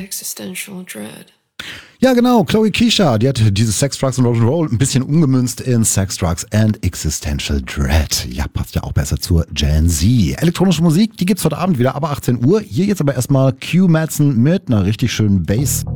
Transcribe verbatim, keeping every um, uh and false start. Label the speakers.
Speaker 1: Existential Dread.
Speaker 2: Ja, genau, Chloe Keisha, die hat dieses Sex, Drugs und Rock'n'Roll ein bisschen umgemünzt in Sex, Drugs and Existential Dread. Ja, passt ja auch besser zur Gen Z. Elektronische Musik, die gibt's heute Abend wieder ab achtzehn Uhr. Hier jetzt aber erstmal Q Madsen mit einer richtig schönen Bass.